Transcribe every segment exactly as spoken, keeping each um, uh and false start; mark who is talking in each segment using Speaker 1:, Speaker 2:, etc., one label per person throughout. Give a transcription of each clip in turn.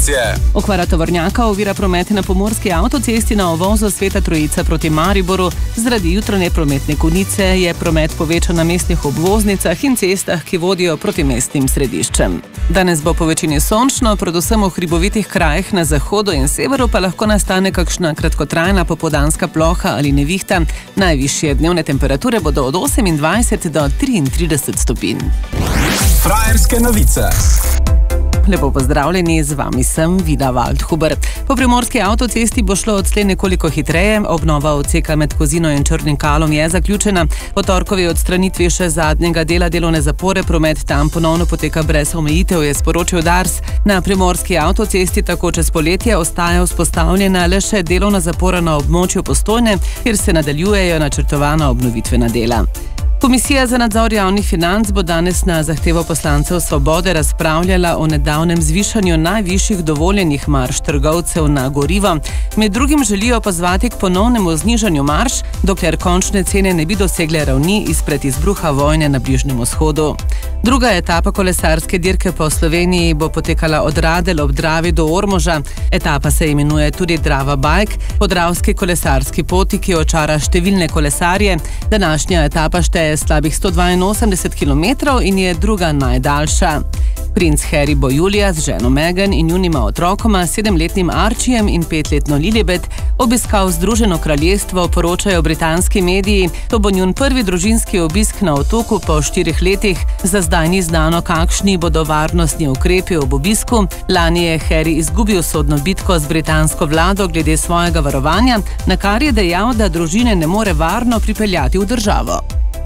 Speaker 1: informacije.
Speaker 2: Okvara tovornjaka ovira promet na pomorski avtocesti na ovozu Sveta Trojica proti Mariboru. Zaradi jutranje prometne konice je promet povečan na mestnih obvoznicah in cestah, ki vodijo proti mestnim središčem. Danes bo po večini sončno, predvsem v hribovitih krajih na zahodu in severu pa lahko nastane kakšna kratkotrajna popoldanska ploha ali nevihta. Najvišje dnevne temperature bodo od osemindvajset do triintrideset stopinj.
Speaker 1: Frajerske novice.
Speaker 2: Lepo pozdravljeni, z vami sem Vida Waldhuber. Po primorski avtocesti bo šlo odslej nekoliko hitreje, obnova odseka med Kozino in Črnim Kalom je zaključena. Po torkovi odstranitvi še zadnjega dela delovne zapore promet tam ponovno poteka brez omejitev, je sporočil Dars. Na primorski avtocesti tako čez poletje ostaja vzpostavljena le še delovna zapora na območju Postojne, kjer se nadaljujejo načrtovana obnovitvena dela. Komisija za nadzor javnih financ bo danes na zahtevo poslancev Svobode razpravljala o nedavnem zvišanju najvišjih dovoljenih marž trgovcev na gorivo. Med drugim želijo pozvati k ponovnemu znižanju marž, dokler končne cene ne bi dosegle ravni izpred izbruha vojne na Bližnjem vzhodu. Druga etapa kolesarske dirke po Sloveniji bo potekala od Radelj ob Dravi do Ormoža. Etapa se imenuje tudi Drava Bike, podravski kolesarski poti, ki očara številne kolesarje. Današnja etapa šteje slabih sto dvainosemdeset kilometrov in je druga najdaljša. Princ Harry bo julija z ženo Meghan in njunima otrokoma, sedemletnim Archijem in petletno Lilibet, obiskal Združeno kraljestvo, poročajo britanski mediji. To bo njun prvi družinski obisk na otoku po štirih letih. Za zdaj ni znano, kakšni bodo varnostni ukrepi ob obisku. Lani je Harry izgubil sodno bitko z britansko vlado glede svojega varovanja, na kar je dejal, da družine ne more varno pripeljati v državo.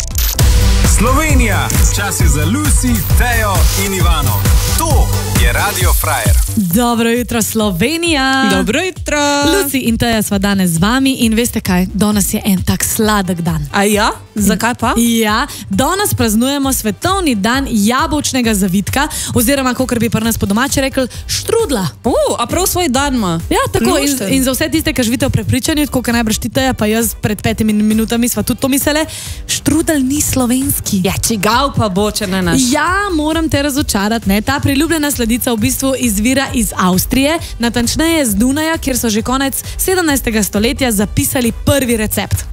Speaker 1: Slovenija, čas je za Lucy, Tejo in Ivano. To je Radio Frajer.
Speaker 3: Dobro jutro, Slovenija.
Speaker 4: Dobro jutro.
Speaker 3: Lucy in Teja sva danes z vami in veste kaj, danes je en tak sladek dan.
Speaker 4: A ja? Zakaj pa?
Speaker 3: Ja, danes praznujemo svetovni dan jabolčnega zavitka, oziroma, kakor bi pri nas po domače rekli, štrudla.
Speaker 4: O, a prav svoj dan ima.
Speaker 3: Ja, tako, in, in za vse tiste, ki živite v prepričanju, tako kot najbrž ti, Teja, pa jaz pred petimi minutami sva tudi to mislili, štrudel ni slovenski.
Speaker 4: Ja, čigav pa bo, če ne naš.
Speaker 3: Ja, moram te razočarati, ne. Ta priljubljena sladica v bistvu izvira iz Avstrije, natančneje z Dunaja, kjer so že konec sedemnajstega stoletja zapisali prvi recept.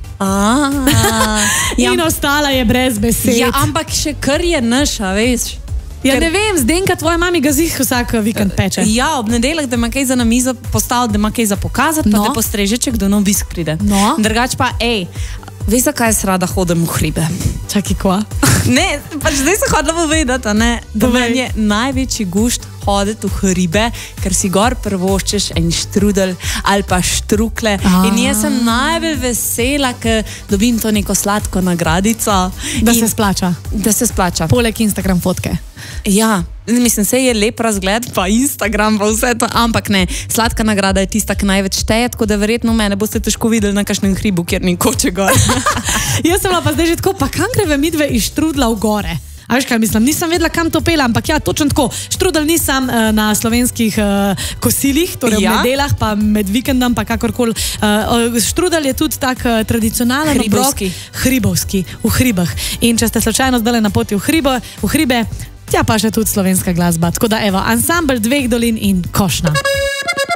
Speaker 3: In ostala je brez besed.
Speaker 4: Ja, ampak še kar je naša, veš.
Speaker 3: Ja, ne vem, Zdenka tvoja mami ga zih vsak vikend peče.
Speaker 4: Ja, ob nedeljah, da ima kaj za na mizo postaviti, da ima kaj za pokazati, pa da postreže, če kdo na obisk pride.
Speaker 3: No.
Speaker 4: Drugač pa, ej, veš, zakaj jaz rada hodim v hribe?
Speaker 3: Čakaj, kva?
Speaker 4: Ne, pač zdaj se hodila povedati, a ne? Da meni je največji gušt hoditi v hribe, ker si gor prvoščeš en štrudel ali pa štrukle. In jaz sem najbolj vesela, ker dobim to neko sladko nagradico.
Speaker 3: Da se splača.
Speaker 4: Da se splača.
Speaker 3: Poleg Instagram fotke.
Speaker 4: Ja, mislim, se je lep razgled, pa Instagram, pa vse to, ampak ne, sladka nagrada je tista, ki največ šteje, tako da verjetno mene boste težko videli na kakšnem hribu, kjer ni koče gor.
Speaker 3: Jaz sem pa zdaj že tako, pa kam greve midve iz štrudla v gore? A veš kaj mislim, nisem vedela, kam to pela, ampak ja, točno tako. Štrudel nisem uh, na slovenskih uh, kosilih, torej ja? v nedeljah, pa med vikendom, pa kakorkoli. Uh, štrudel je tudi tak uh, tradicionalen
Speaker 4: hribovski.
Speaker 3: obrok. Hribovski, v hribah. In če ste slučajno zdaj na poti v hribe, v hribe, tja pa še tudi slovenska glasba. Tako da evo, ansambel Dveh dolin in Košna.